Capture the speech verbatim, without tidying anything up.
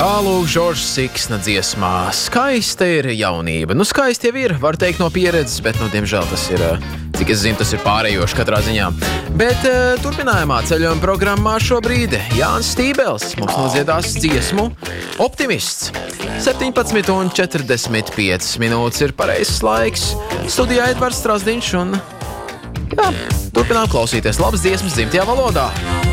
Tā lūk, Žoržs Siksna dziesmā. Skaista ir jaunība. Nu, skaisti jau ir, var teikt no pieredzes, bet, nu, diemžēl tas ir, cik es zinu, tas ir pārējoši katrā ziņā. Bet uh, turpinājumā ceļojuma programmā šobrīd Jānis Stībels mums nodziedās dziesmu Optimists. septiņpadsmit un četrdesmit piecas minūtes ir pareizs laiks. Studijā Edvards Strasdiņš un, jā, turpinām klausīties labas dziesmas dzimtajā valodā.